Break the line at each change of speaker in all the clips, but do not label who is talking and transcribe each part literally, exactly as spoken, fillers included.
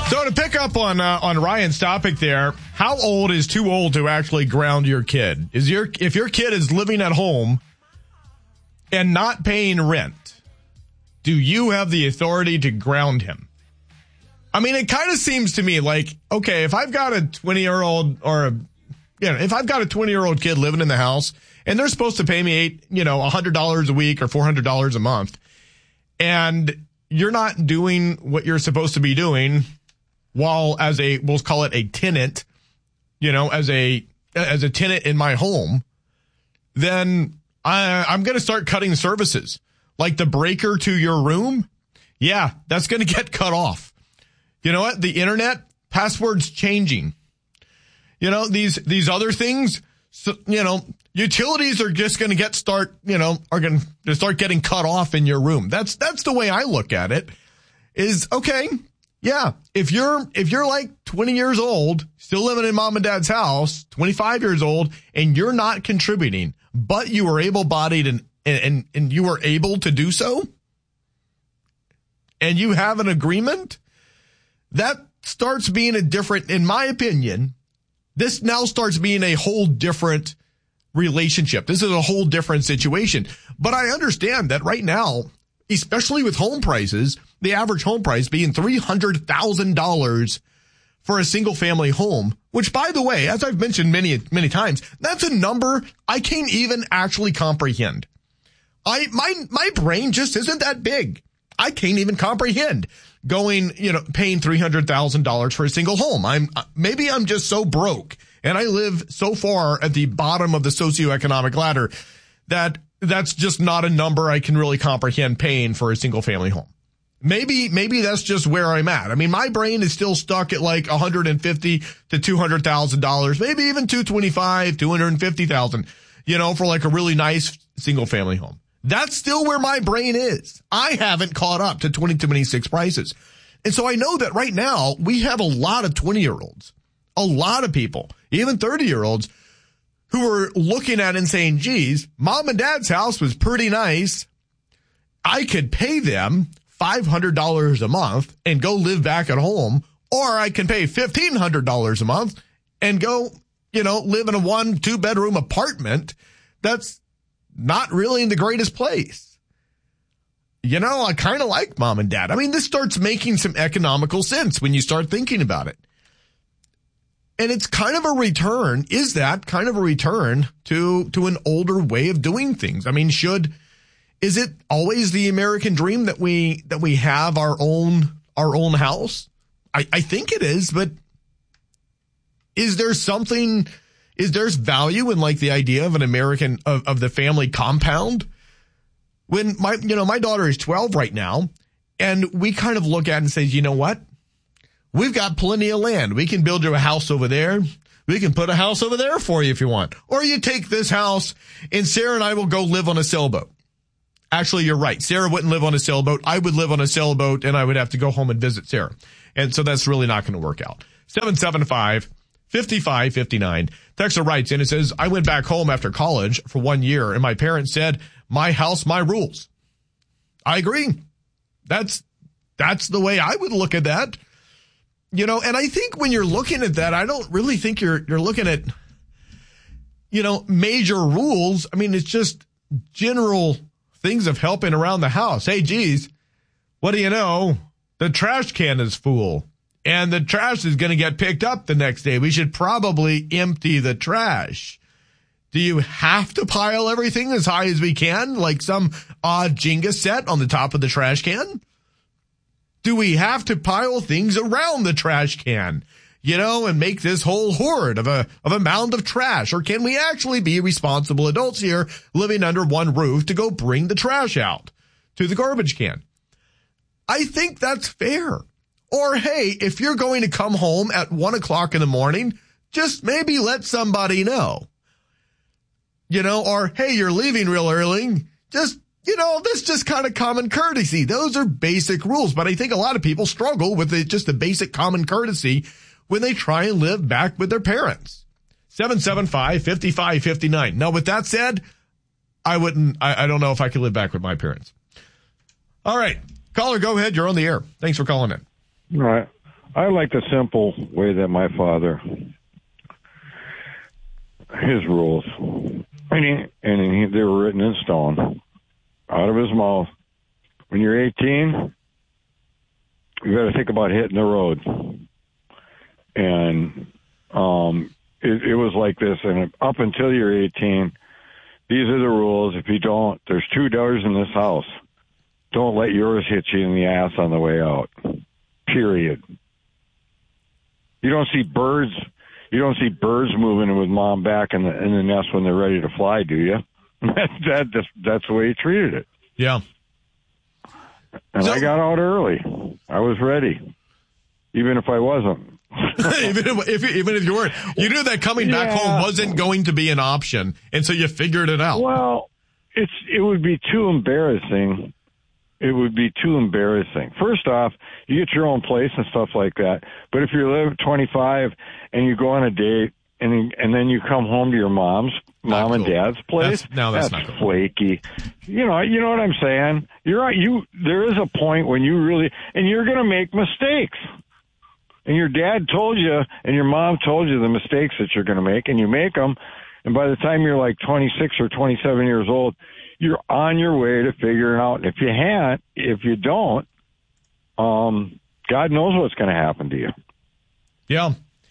So to pick up on uh, on Ryan's topic there, how old is too old to actually ground your kid? Is your if your kid is living at home and not paying rent, do you have the authority to ground him? I mean, it kind of seems to me like, okay, if I've got a twenty-year-old or a, you know, if I've got a twenty-year-old kid living in the house and they're supposed to pay me eight, you know, one hundred dollars a week or four hundred dollars a month, and you're not doing what you're supposed to be doing, while as a, we'll call it a tenant, you know, as a, as a tenant in my home, then I, I'm going to start cutting services like the breaker to your room. Yeah, that's going to get cut off. You know what? The internet, passwords changing. You know, these, these other things, so, you know, utilities are just going to get start, you know, are going to start getting cut off in your room. That's, that's the way I look at it is, okay. Yeah, if you're if you're like twenty years old, still living in mom and dad's house, twenty-five years old, and you're not contributing, but you were able-bodied and and and you were able to do so, and you have an agreement, that starts being a different, in my opinion, this now starts being a whole different relationship. This is a whole different situation. But I understand that right now, especially with home prices, the average home price being three hundred thousand dollars for a single family home, which, by the way, as I've mentioned many, many times, that's a number I can't even actually comprehend. I, my, my brain just isn't that big. I can't even comprehend going, you know, paying three hundred thousand dollars for a single home. I'm, maybe I'm just so broke and I live so far at the bottom of the socioeconomic ladder that that's just not a number I can really comprehend paying for a single family home. Maybe, maybe that's just where I'm at. I mean, my brain is still stuck at like one hundred fifty to two hundred thousand dollars, maybe even two twenty-five, two hundred fifty thousand, you know, for like a really nice single family home. That's still where my brain is. I haven't caught up to twenty twenty-six prices. And so I know that right now we have a lot of twenty year olds, a lot of people, even thirty year olds who are looking at it and saying, geez, mom and dad's house was pretty nice. I could pay them five hundred dollars a month and go live back at home, or I can pay fifteen hundred dollars a month and go, you know, live in a one, two bedroom apartment that's not really in the greatest place. You know, I kind of like mom and dad. I mean, this starts making some economical sense when you start thinking about it. And it's kind of a return. Is that kind of a return to, to an older way of doing things? I mean, should, is it always the American dream that we, that we have our own, our own house? I, I think it is, but is there something, is there's value in like the idea of an American, of, of the family compound? When my, you know, my daughter is twelve right now, and we kind of look at it and say, you know what? We've got plenty of land. We can build you a house over there. We can put a house over there for you if you want. Or you take this house and Sarah and I will go live on a sailboat. Actually, you're right. Sarah wouldn't live on a sailboat. I would live on a sailboat and I would have to go home and visit Sarah. And so that's really not going to work out. seven seven five, five five five nine. Texter writes in and says, I went back home after college for one year and my parents said, my house, my rules. I agree. That's, that's the way I would look at that. You know, and I think when you're looking at that, I don't really think you're, you're looking at, you know, major rules. I mean, it's just general things of helping around the house. Hey, geez, what do you know? The trash can is full and the trash is going to get picked up the next day. We should probably empty the trash. Do you have to pile everything as high as we can, like some odd Jenga set on the top of the trash can? Do we have to pile things around the trash can, you know, and make this whole horde of a, of a mound of trash? Or can we actually be responsible adults here living under one roof to go bring the trash out to the garbage can? I think that's fair. Or, hey, if you're going to come home at one o'clock in the morning, just maybe let somebody know, you know, or, hey, you're leaving real early. Just, you know, that's just kind of common courtesy. Those are basic rules. But I think a lot of people struggle with the, just the basic common courtesy when they try and live back with their parents. seven seven five, five five five nine. Now, with that said, I wouldn't, I, I don't know if I could live back with my parents. All right. Caller, go ahead. You're on the air. Thanks for calling in.
All right. I like the simple way that my father, his rules, and, he, and he, they were written in stone, out of his mouth. When you're eighteen, you got to think about hitting the road. And um, it, it was like this, and up until you're eighteen, these are the rules. If you don't, there's two doors in this house. Don't let yours hit you in the ass on the way out. Period. You don't see birds. You don't see birds moving with mom back in the in the nest when they're ready to fly, do you? that, that that's, that's the way he treated it.
Yeah.
And
so,
I got out early. I was ready, even if I wasn't.
even if, if even if you weren't, you knew that coming back
yeah.
home wasn't going to be an option, and so you figured it out.
Well, it's it would be too embarrassing. It would be too embarrassing. First off, you get your own place and stuff like that. But if you live twenty-five and you go on a date and and then you come home to your mom's mom and
cool.
dad's place,
that's, no, that's,
that's
not cool.
flaky. You know, you know what I'm saying? You're right. You there is a point when you really and you're going to make mistakes. And your dad told you and your mom told you the mistakes that you're going to make, and you make them. And by the time you're like twenty-six or twenty-seven years old, you're on your way to figuring out. And if you can't, if you don't, um, God knows what's going to happen to you.
Yeah.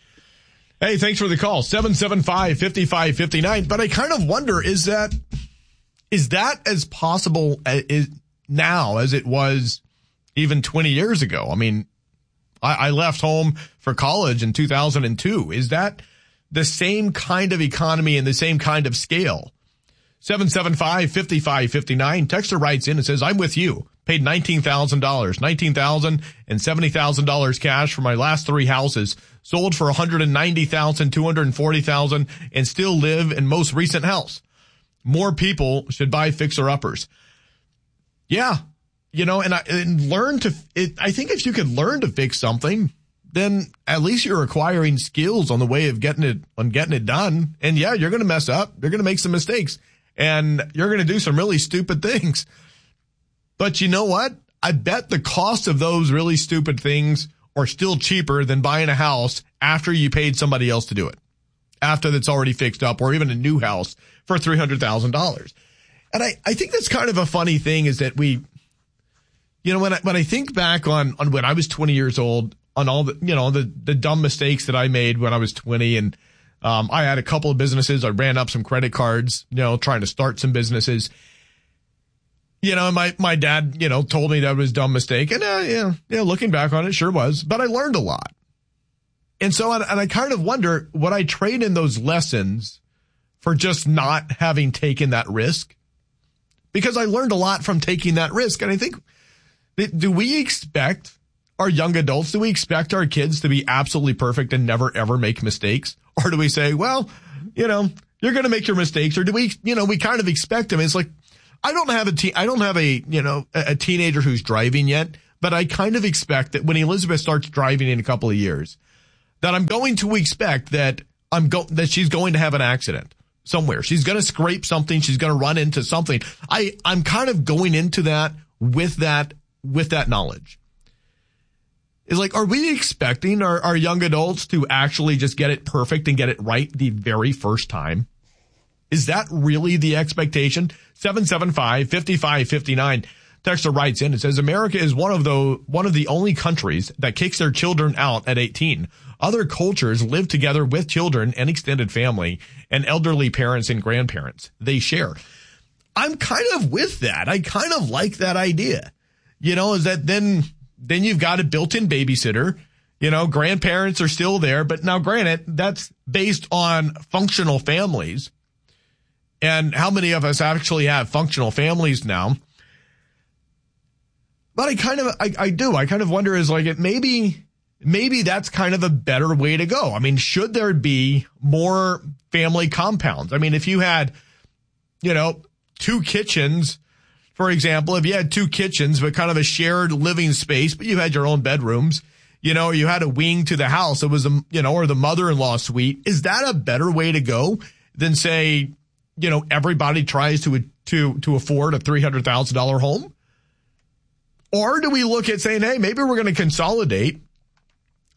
Hey, thanks for the call. seven seven five, five five five nine. But I kind of wonder, is that, is that as possible as, now as it was even twenty years ago? I mean, I, I left home for college in two thousand two. Is that the same kind of economy and the same kind of scale? seven seven five, five five five nine. Texter writes in and says, I'm with you. Paid nineteen thousand dollars, nineteen thousand dollars and seventy thousand dollars cash for my last three houses. Sold for one hundred ninety thousand dollars, two hundred forty thousand dollars, and still live in most recent house. More people should buy fixer-uppers. Yeah. You know, and, I, and learn to, it, I think if you could learn to fix something, then at least you're acquiring skills on the way of getting it, on getting it done. And yeah, you're going to mess up. You're going to make some mistakes. And you're going to do some really stupid things. But you know what? I bet the cost of those really stupid things are still cheaper than buying a house after you paid somebody else to do it. After that's already fixed up, or even a new house for three hundred thousand dollars. And I, I think that's kind of a funny thing is that we, you know, when I, when I think back on, on when I was twenty years old, on all the, you know, the, the dumb mistakes that I made when I was twenty, and Um, I had a couple of businesses. I ran up some credit cards, you know, trying to start some businesses. You know, my, my dad, you know, told me that was a dumb mistake. And, uh, yeah, yeah, looking back on it, sure was. But I learned a lot. And so, and, and I kind of wonder, would I trade in those lessons for just not having taken that risk? Because I learned a lot from taking that risk. And I think, do we expect our young adults, do we expect our kids to be absolutely perfect and never, ever make mistakes? Or do we say, well, you know, you're going to make your mistakes? Or do we, you know, we kind of expect them. It's like, I don't have a teen, I don't have a, you know, a, a teenager who's driving yet, but I kind of expect that when Elizabeth starts driving in a couple of years, that I'm going to expect that I'm go, that she's going to have an accident somewhere. She's going to scrape something. She's going to run into something. I, I'm kind of going into that with that, with that knowledge. Is like, are we expecting our, our young adults to actually just get it perfect and get it right the very first time? Is that really the expectation? seven seven five, five five five nine. Texter writes in and says, America is one of the, one of the only countries that kicks their children out at eighteen. Other cultures live together with children and extended family and elderly parents and grandparents. They share. I'm kind of with that. I kind of like that idea. You know, is that then, then you've got a built-in babysitter. You know, grandparents are still there. But now, granted, that's based on functional families. And how many of us actually have functional families now? But I kind of, I, I do. I kind of wonder is like, it maybe, maybe that's kind of a better way to go. I mean, should there be more family compounds? I mean, if you had, you know, two kitchens, for example, if you had two kitchens, but kind of a shared living space, but you had your own bedrooms, you know, you had a wing to the house. It was, a, you know, or the mother-in-law suite. Is that a better way to go than say, you know, everybody tries to, to, to afford a three hundred thousand dollars home? Or do we look at saying, hey, maybe we're going to consolidate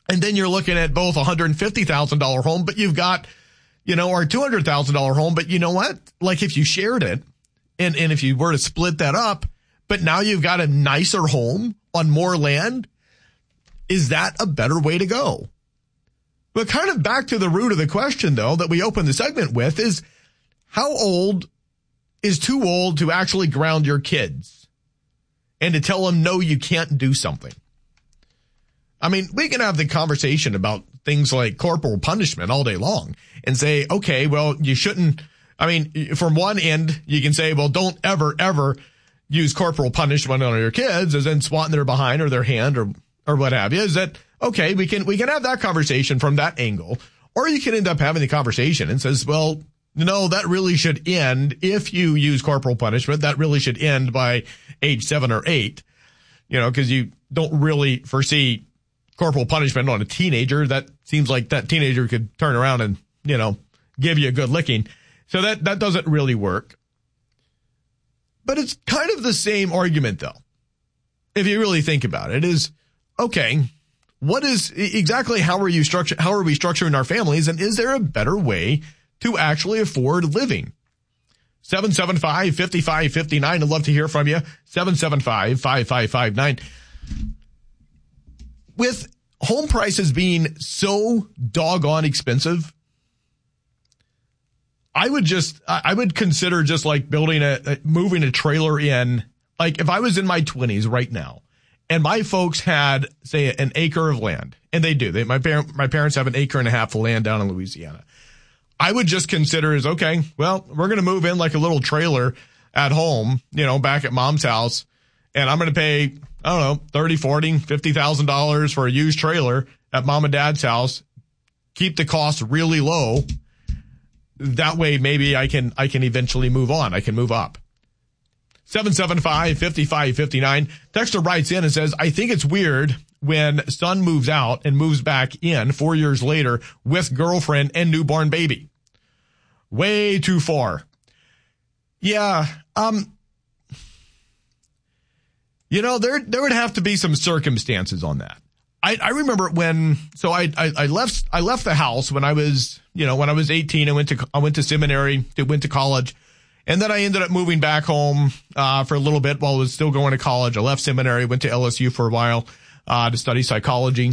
And then you're looking at both a one hundred fifty thousand dollars home, but you've got, you know, or a two hundred thousand dollars home. But you know what? Like if you shared it and, and if you were to split that up, but now you've got a nicer home on more land, is that a better way to go? But kind of back to the root of the question, though, that we opened the segment with is how old is too old to actually ground your kids and to tell them, no, you can't do something? I mean, we can have the conversation about things like corporal punishment all day long and say, okay, well, you shouldn't. I mean, from one end, you can say, well, don't ever, ever use corporal punishment on your kids, as in swatting their behind or their hand or, or what have you. Is that, okay, we can, we can have that conversation from that angle. Or you can end up having the conversation and says, well, no, that really should end if you use corporal punishment. That really should end by age seven or eight, you know, because you don't really foresee corporal punishment on a teenager. That seems like that teenager could turn around and, you know, give you a good licking. So that, that doesn't really work. But it's kind of the same argument, though. If you really think about it, is, okay, what is exactly how are you structure, how are we structuring our families? And is there a better way to actually afford living? seven seven five, five five five nine. I'd love to hear from you. seven seven five, five five five nine. With home prices being so doggone expensive, I would just, I would consider just like building a, moving a trailer in. Like if I was in my twenties right now and my folks had, say, an acre of land, and they do, they, my parent, my parents have an acre and a half of land down in Louisiana. I would just consider as, okay, well, we're going to move in like a little trailer at home, you know, back at mom's house. And I'm going to pay, I don't know, thirty, forty, fifty thousand dollars for a used trailer at mom and dad's house. Keep the cost really low. That way, maybe I can, I can eventually move on. I can move up. seven seven five, five five five nine. Texter writes in and says, I think it's weird when son moves out and moves back in four years later with girlfriend and newborn baby. Way too far. Yeah. Um, you know, there, there would have to be some circumstances on that. I, I remember when, so I, I, I left, I left the house when I was, you know, when I was eighteen. I went to, I went to seminary, went to college. And then I ended up moving back home, uh, for a little bit while I was still going to college. I left seminary, went to L S U for a while, uh, to study psychology.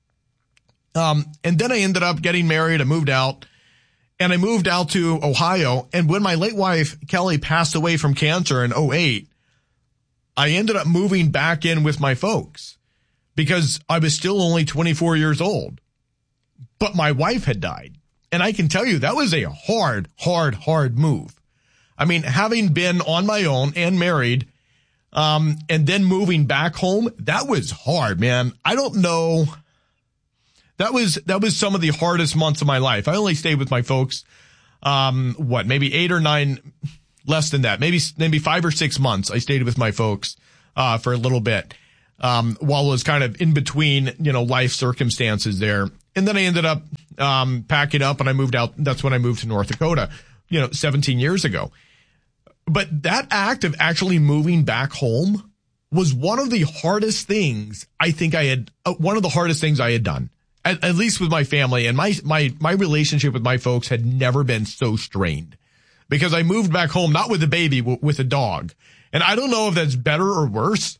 Um, and then I ended up getting married. I moved out and I moved out to Ohio. And when my late wife, Kelly, passed away from cancer in oh eight, I ended up moving back in with my folks because I was still only twenty-four years old, but my wife had died. And I can tell you that was a hard, hard, hard move. I mean, having been on my own and married, um, and then moving back home, that was hard, man. I don't know. That was, that was some of the hardest months of my life. I only stayed with my folks, um, what, maybe eight or nine, less than that, maybe, maybe five or six months. I stayed with my folks, uh, for a little bit, um, while I was kind of in between, you know, life circumstances there. And then I ended up, um, packing up and I moved out. That's when I moved to North Dakota, you know, seventeen years ago. But that act of actually moving back home was one of the hardest things I think I had, uh, one of the hardest things I had done, at, at least with my family. And my, my, my relationship with my folks had never been so strained because I moved back home, not with a baby, w- with a dog. And I don't know if that's better or worse,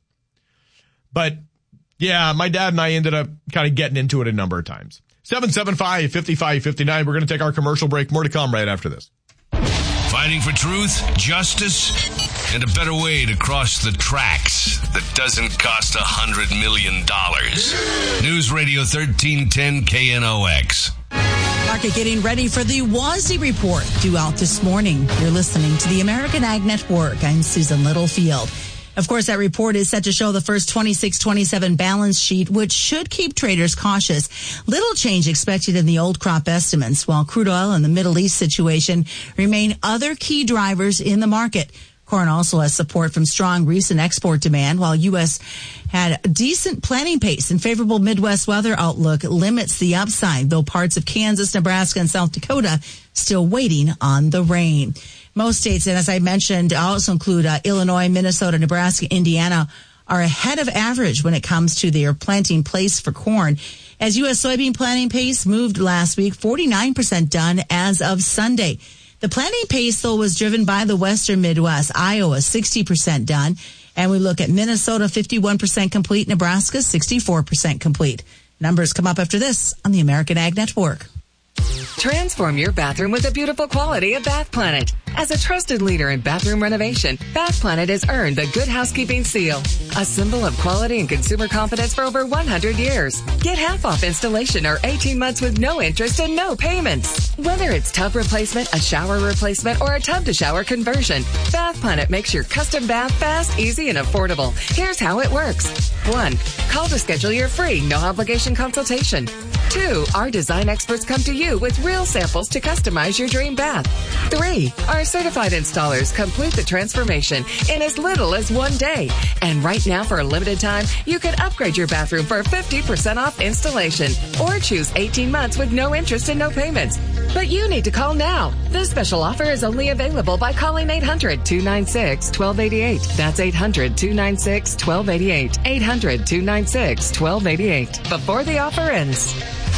but yeah, my dad and I ended up kind of getting into it a number of times. seven seven five, five five five nine. We're going to take our commercial break. More to come right after this.
Fighting for truth, justice, and a better way to cross the tracks that doesn't cost a hundred million dollars. News Radio thirteen ten K N O X.
Market getting ready for the W A S I report due out this morning. You're listening to the American Ag Network. I'm Susan Littlefield. Of course, that report is set to show the first twenty-six twenty-seven balance sheet, which should keep traders cautious. Little change expected in the old crop estimates, while crude oil and the Middle East situation remain other key drivers in the market. Corn also has support from strong recent export demand, while U S had a decent planting pace and favorable Midwest weather outlook limits the upside, though parts of Kansas, Nebraska, and South Dakota still waiting on the rain. Most states, and as I mentioned, also include uh, Illinois, Minnesota, Nebraska, Indiana, are ahead of average when it comes to their planting place for corn. As U S soybean planting pace moved last week, forty-nine percent done as of Sunday. The planting pace, though, was driven by the western Midwest. Iowa, sixty percent done. And we look at Minnesota, fifty-one percent complete. Nebraska, sixty-four percent complete. Numbers come up after this on the American Ag Network.
Transform your bathroom with the beautiful quality of Bath Planet. As a trusted leader in bathroom renovation, Bath Planet has earned the Good Housekeeping Seal, a symbol of quality and consumer confidence for over one hundred years. Get half off installation or eighteen months with no interest and no payments. Whether it's tub replacement, a shower replacement, or a tub-to-shower conversion, Bath Planet makes your custom bath fast, easy, and affordable. Here's how it works. One, call to schedule your free, no-obligation consultation. Two, our design experts come to you with real samples to customize your dream bath. Three, our certified installers complete the transformation in as little as one day. And right now, for a limited time, you can upgrade your bathroom for fifty percent off installation or choose eighteen months with no interest and no payments. But you need to call now. This special offer is only available by calling eight hundred, two nine six, one two eight eight. That's eight hundred, two nine six, one two eight eight. eight hundred, two nine six, one two eight eight. Before the offer ends.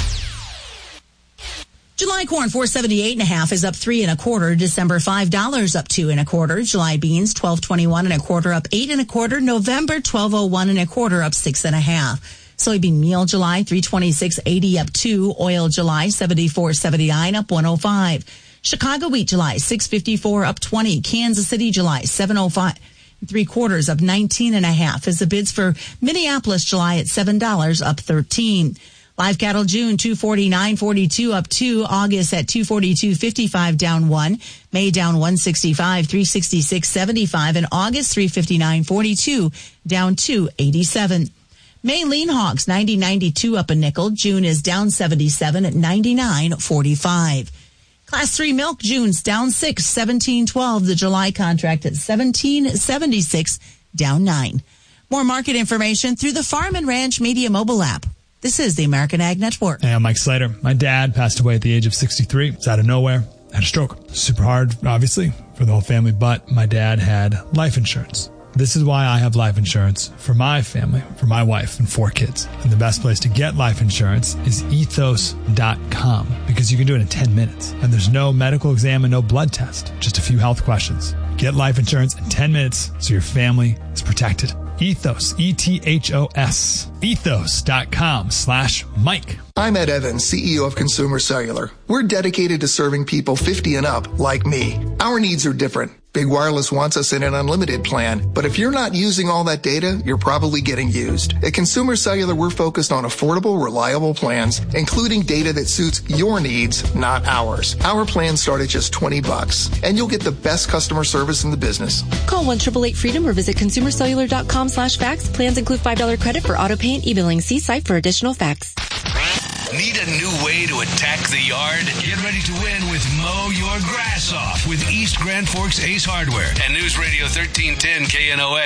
July corn, four seventy-eight and a half, is up three and a quarter. December, five dollars up two and a quarter. July beans, twelve twenty-one and a quarter, up eight and a quarter. November, twelve oh one and a quarter, up six and a half. Soybean meal July, three twenty-six eighty, up two. Oil July, seventy-four seventy-nine, up one oh five. Chicago wheat July, six fifty-four, up twenty. Kansas City July, seven oh five. Three quarters, up nineteen and a half. As the bids for Minneapolis July at seven dollars, up thirteen. Live cattle June, two forty-nine forty-two, up two. August at two forty-two fifty-five, down one. May down one sixty-five, three sixty-six seventy-five. And August three fifty-nine forty-two, down two eighty-seven. May lean hogs, ninety ninety-two, up a nickel. June is down seventy-seven at ninety-nine forty-five. Class three milk, June's down six, seventeen twelve. The July contract at seventeen seventy-six, down nine. More market information through the Farm and Ranch Media mobile app. This is the American Ag Network.
Hey, I'm Mike Slater. My dad passed away at the age of sixty-three. It's out of nowhere. Had a stroke. Super hard, obviously, for the whole family, but my dad had life insurance. This is why I have life insurance for my family, for my wife and four kids. And the best place to get life insurance is ethos dot com because you can do it in ten minutes. And there's no medical exam and no blood test, just a few health questions. Get life insurance in ten minutes so your family is protected. Ethos, E T H O S, ethos dot com slash Mike.
I'm Ed Evans, C E O of Consumer Cellular. We're dedicated to serving people fifty and up like me. Our needs are different. Big Wireless wants us in an unlimited plan, but if you're not using all that data, you're probably getting used. At Consumer Cellular, we're focused on affordable, reliable plans, including data that suits your needs, not ours. Our plans start at just twenty bucks, and you'll get the best customer service in the business.
Call one eight eight eight freedom or visit consumer cellular dot com slash fax. Plans include five dollars credit for auto pay and e-billing. See site for additional facts.
Need a new way to attack the yard? Get ready to win with Mow Your Grass Off with East Grand Forks Ace Hardware and News Radio thirteen ten K N O A.